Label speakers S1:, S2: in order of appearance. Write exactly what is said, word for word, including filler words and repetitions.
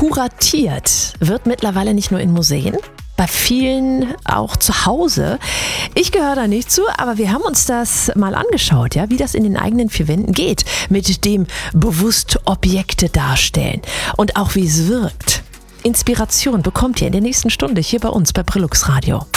S1: kuratiert wird mittlerweile nicht nur in Museen, bei vielen auch zu Hause. Ich gehöre da nicht zu, aber wir haben uns das mal angeschaut, ja, wie das in den eigenen vier Wänden geht, mit dem bewusst Objekte darstellen und auch wie es wirkt. Inspiration bekommt ihr in der nächsten Stunde hier bei uns bei Brillux Radio.